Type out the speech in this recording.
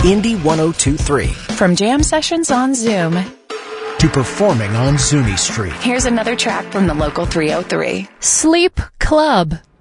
Indie 102.3. From jam sessions on Zoom to performing on Zuni Street. Here's another track from the local 303. Sleep Club.